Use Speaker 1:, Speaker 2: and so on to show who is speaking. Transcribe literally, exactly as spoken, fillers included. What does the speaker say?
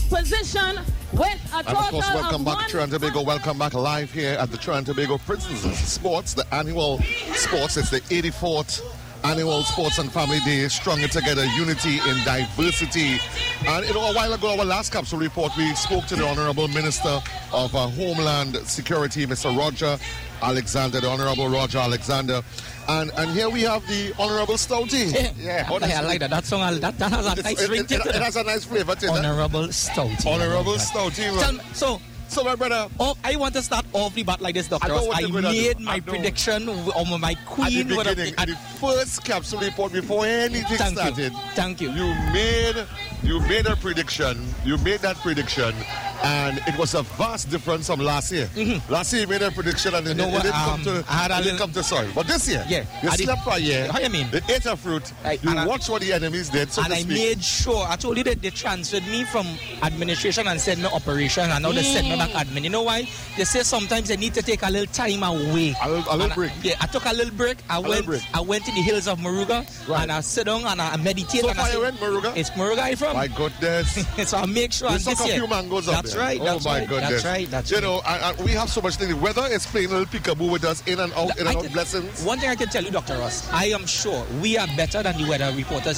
Speaker 1: position with a total
Speaker 2: and of course, welcome
Speaker 1: of
Speaker 2: back
Speaker 1: one
Speaker 2: to Trinidad and Tobago. Welcome back live here at the Trinidad and Tobago Prisons Sports, the annual sports. It's the eighty-fourth annual Sports and Family Day, stronger together, unity in diversity. And you know, a while ago, our last capsule report, we spoke to the Honorable Minister of uh, Homeland Security, Mister Roger Alexander, the Honorable Roger Alexander. And and here we have the Honorable Stouty.
Speaker 3: Yeah,
Speaker 2: yeah
Speaker 3: honestly, I like that. That song, that, that has a nice
Speaker 2: it,
Speaker 3: ring
Speaker 2: it,
Speaker 3: to
Speaker 2: it,
Speaker 3: it.
Speaker 2: it has a nice flavor to it.
Speaker 3: Honorable Stouty.
Speaker 2: Honorable Stouty.
Speaker 3: Tell me, so,
Speaker 2: so my brother,
Speaker 3: oh, I want to start off the bat like this, Doctor
Speaker 2: I,
Speaker 3: Ross. I made my
Speaker 2: I
Speaker 3: prediction on my
Speaker 2: at
Speaker 3: queen.
Speaker 2: the
Speaker 3: with
Speaker 2: beginning,
Speaker 3: a,
Speaker 2: at the first capsule report before anything
Speaker 3: thank
Speaker 2: started.
Speaker 3: You. Thank you.
Speaker 2: You made you made a prediction. You made that prediction, and it was a vast difference from last year. Mm-hmm. Last year you made a prediction, and it,
Speaker 3: know
Speaker 2: it,
Speaker 3: what,
Speaker 2: it didn't
Speaker 3: um,
Speaker 2: come to
Speaker 3: I had a
Speaker 2: it didn't
Speaker 3: little,
Speaker 2: come to soil. But this year,
Speaker 3: yeah,
Speaker 2: you
Speaker 3: I
Speaker 2: slept
Speaker 3: did,
Speaker 2: for a year.
Speaker 3: How you mean?
Speaker 2: You ate a fruit.
Speaker 3: I,
Speaker 2: you
Speaker 3: I,
Speaker 2: watched what the enemies did, so
Speaker 3: and
Speaker 2: to
Speaker 3: I
Speaker 2: speak.
Speaker 3: made sure. I told you that they transferred me from administration and sent me operation, and now
Speaker 2: mm.
Speaker 3: they send me back admin. You know why? They say sometimes they need to take a little time away.
Speaker 2: A little, a little break.
Speaker 3: I, yeah, I took a little break. I
Speaker 2: a
Speaker 3: went.
Speaker 2: Break.
Speaker 3: I went to the hills of Moruga,
Speaker 2: right.
Speaker 3: and I sit down and I meditate.
Speaker 2: So
Speaker 3: and
Speaker 2: far
Speaker 3: I say,
Speaker 2: you went Moruga?
Speaker 3: It's Moruga I from.
Speaker 2: My goodness.
Speaker 3: So I make sure.
Speaker 2: You
Speaker 3: this
Speaker 2: suck a
Speaker 3: year,
Speaker 2: few mangoes
Speaker 3: That's
Speaker 2: up there.
Speaker 3: right.
Speaker 2: Oh
Speaker 3: That's
Speaker 2: my
Speaker 3: right.
Speaker 2: goodness.
Speaker 3: That's right. That's
Speaker 2: you
Speaker 3: right.
Speaker 2: know, I, I, we have so much things. Whether it's playing a little peekaboo with us in and out, in and
Speaker 3: I
Speaker 2: out
Speaker 3: can,
Speaker 2: blessings.
Speaker 3: One thing I can tell you, Doctor Ross, I am sure we are better than the weather reporters